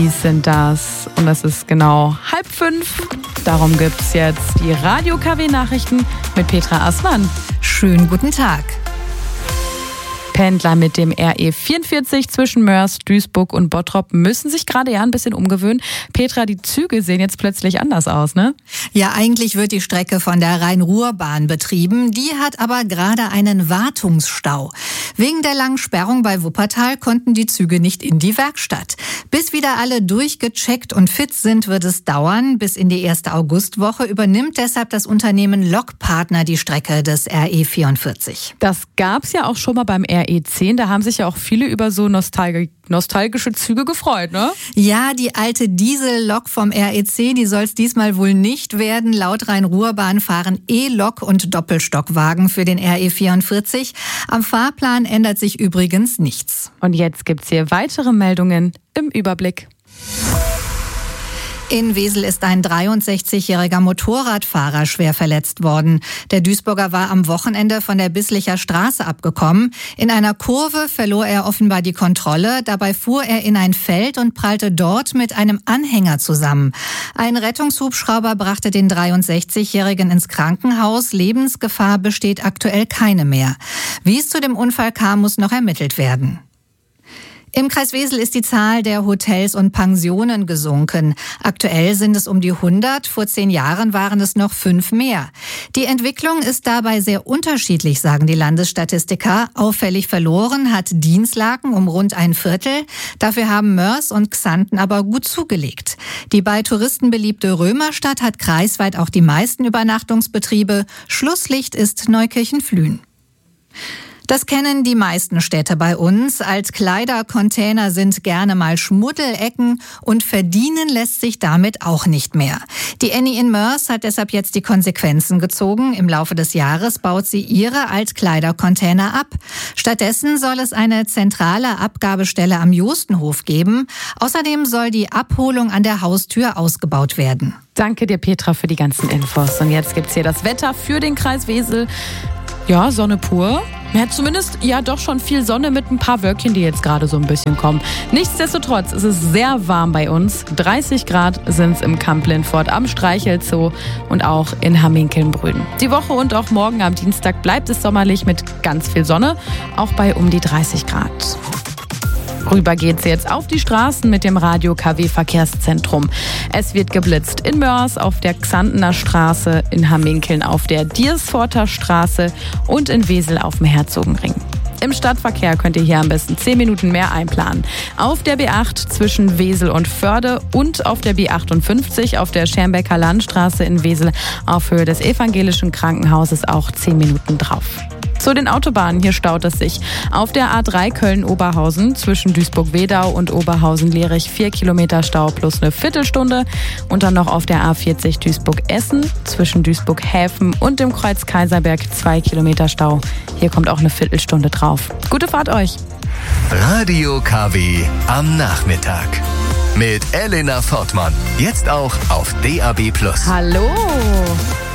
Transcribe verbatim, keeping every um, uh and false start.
sind das und es ist genau halb fünf. Darum gibt es jetzt die Radio-K W-Nachrichten mit Petra Assmann. Schönen guten Tag. Pendler mit dem R E vierundvierzig zwischen Moers, Duisburg und Bottrop müssen sich gerade ja ein bisschen umgewöhnen. Petra, die Züge sehen jetzt plötzlich anders aus, ne? Ja, eigentlich wird die Strecke von der Rhein-Ruhr-Bahn betrieben. Die hat aber gerade einen Wartungsstau. Wegen der langen Sperrung bei Wuppertal konnten die Züge nicht in die Werkstatt. Bis wieder alle durchgecheckt und fit sind, wird es dauern. Bis in die erste Augustwoche übernimmt deshalb das Unternehmen Lokpartner die Strecke des R E vierundvierzig. Das gab's ja auch schon mal beim R E zehn. Da haben sich ja auch viele über so nostalgi- nostalgische Züge gefreut, ne? Ja, die alte Diesellok vom R E zehn, die soll es diesmal wohl nicht werden. Laut Rhein-Ruhr-Bahn fahren E-Lok und Doppelstockwagen für den R E vierundvierzig. Am Fahrplan ändert sich übrigens nichts. Und jetzt gibt's hier weitere Meldungen im Überblick. In Wesel ist ein dreiundsechzigjähriger Motorradfahrer schwer verletzt worden. Der Duisburger war am Wochenende von der Bisslicher Straße abgekommen. In einer Kurve verlor er offenbar die Kontrolle. Dabei fuhr er in ein Feld und prallte dort mit einem Anhänger zusammen. Ein Rettungshubschrauber brachte den dreiundsechzigjährigen ins Krankenhaus. Lebensgefahr besteht aktuell keine mehr. Wie es zu dem Unfall kam, muss noch ermittelt werden. Im Kreis Wesel ist die Zahl der Hotels und Pensionen gesunken. Aktuell sind es um die hundert, vor zehn Jahren waren es noch fünf mehr. Die Entwicklung ist dabei sehr unterschiedlich, sagen die Landesstatistiker. Auffällig verloren hat Dinslaken um rund ein Viertel. Dafür haben Moers und Xanten aber gut zugelegt. Die bei Touristen beliebte Römerstadt hat kreisweit auch die meisten Übernachtungsbetriebe. Schlusslicht ist Neukirchen-Flühen. Das kennen die meisten Städte bei uns. Als Kleidercontainer sind gerne mal Schmuddelecken und verdienen lässt sich damit auch nicht mehr. Die Annie in Moers hat deshalb jetzt die Konsequenzen gezogen. Im Laufe des Jahres baut sie ihre Altkleidercontainer ab. Stattdessen soll es eine zentrale Abgabestelle am Jostenhof geben. Außerdem soll die Abholung an der Haustür ausgebaut werden. Danke dir, Petra, für die ganzen Infos. Und jetzt gibt's hier das Wetter für den Kreis Wesel. Ja, Sonne pur. Ja, zumindest ja doch schon viel Sonne mit ein paar Wölkchen, die jetzt gerade so ein bisschen kommen. Nichtsdestotrotz ist es sehr warm bei uns. dreißig Grad sind es im Camp Lindfort, am Streichelzoo und auch in Hamminkelnbrüden. Die Woche und auch morgen am Dienstag bleibt es sommerlich mit ganz viel Sonne, auch bei um die dreißig Grad. Rüber geht's jetzt auf die Straßen mit dem Radio-K W-Verkehrszentrum. Es wird geblitzt in Moers auf der Xantener Straße, in Hamminkeln auf der Diersforter Straße und in Wesel auf dem Herzogenring. Im Stadtverkehr könnt ihr hier am besten zehn Minuten mehr einplanen. Auf der B acht zwischen Wesel und Förde und auf der B achtundfünfzig auf der Schermbecker Landstraße in Wesel auf Höhe des Evangelischen Krankenhauses auch zehn Minuten drauf. Zu den Autobahnen, hier staut es sich. Auf der A drei Köln-Oberhausen zwischen Duisburg-Wedau und Oberhausen-Lerich vier Kilometer Stau plus eine Viertelstunde. Und dann noch auf der A vierzig Duisburg-Essen zwischen Duisburg-Häfen und dem Kreuz Kaiserberg zwei Kilometer Stau. Hier kommt auch eine Viertelstunde drauf. Gute Fahrt euch! Radio K W am Nachmittag. Mit Elena Fortmann. Jetzt auch auf D A B plus. Hallo!